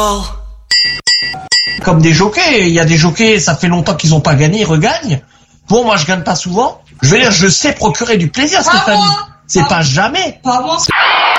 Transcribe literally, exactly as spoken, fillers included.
Oh. Comme des jockeys, il y a des jockeys, ça fait longtemps qu'ils ont pas gagné, ils regagnent. Bon, moi je gagne pas souvent. Je veux dire, je sais procurer du plaisir, Pas Stéphanie. moi. C'est Pas- pas jamais. Pas moi.